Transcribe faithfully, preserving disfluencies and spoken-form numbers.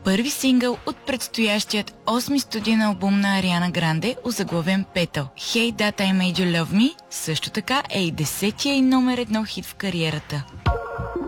първи сингъл от предстоящият осми студиен албум на Ариана Гранде, озаглавен Petal. Hey That I Made You Love Me също така е и десетия и номер едно хит в кариерата.